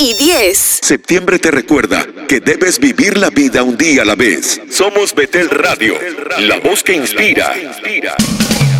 y 10. Septiembre te recuerda que debes vivir la vida un día a la vez. Somos Betel Radio, la voz que inspira.